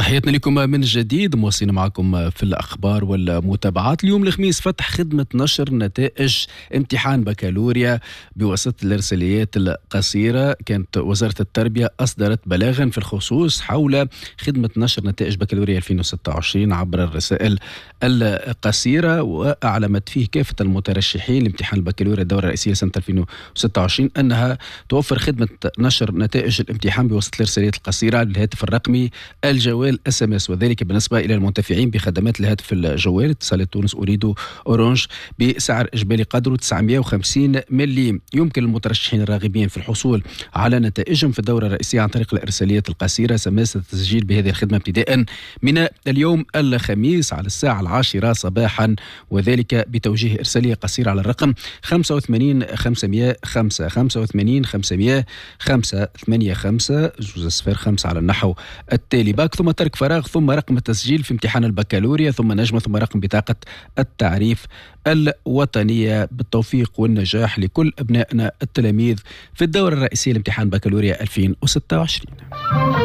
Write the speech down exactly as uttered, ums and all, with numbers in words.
تحياتنا لكم من جديد، مواصلين معكم في الأخبار والمتابعات. اليوم الخميس فتح خدمة نشر نتائج امتحان بكالوريا بواسطة الإرساليات القصيرة. كانت وزارة التربية أصدرت بلاغا في الخصوص حول خدمة نشر نتائج بكالوريا ألفين وستة وعشرين عبر الرسائل القصيرة، وأعلمت فيه كافة المترشحين لامتحان البكالوريا الدورة الرئيسية سنة ألفين وستة وعشرين أنها توفر خدمة نشر نتائج الامتحان بواسطة الإرساليات القصيرة للهاتف الرقمي الجوال اس ام اس، وذلك بالنسبه الى المنتفعين بخدمات الهاتف الجوال. اتصالات تونس اريد اورانج بسعر اجباري قدره تسعمائة وخمسين مليم. يمكن للمترشحين الراغبين في الحصول على نتائجهم في الدوره الرئيسيه عن طريق الارساليات القصيره سماسه التسجيل بهذه الخدمه ابتداء من اليوم الخميس على الساعه العاشره صباحا، وذلك بتوجيه ارساليه قصيره على الرقم خمسة وثمانين خمسمائة وخمسة خمسة وثمانين خمسمائة وخمسة ثمانية خمسة جوز صفر خمسة على النحو التالي: باك ثم ترك فراغ ثم رقم التسجيل في امتحان البكالوريا ثم نجمة ثم رقم بطاقة التعريف الوطنية. بالتوفيق والنجاح لكل أبنائنا التلاميذ في الدورة الرئيسية لامتحان بكالوريا ألفين وستة وعشرين.